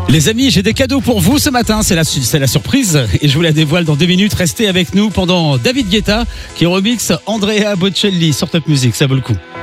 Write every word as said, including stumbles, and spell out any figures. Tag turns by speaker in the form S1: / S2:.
S1: Les amis, j'ai des cadeaux pour vous ce matin, c'est la, c'est la surprise et je vous la dévoile dans deux minutes. Restez avec nous pendant David Guetta qui remixe Andrea Bocelli sur Top Music, ça vaut le coup.